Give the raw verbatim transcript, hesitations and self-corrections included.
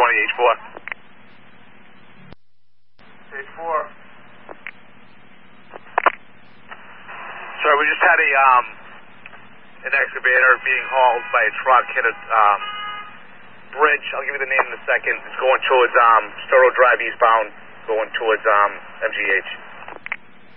twenty, H four. H four. Sorry, we just had a, um, an excavator being hauled by a truck hit a, um, bridge. I'll give you the name in a second. It's going towards, um, Storrow Drive eastbound, going towards, um, M G H.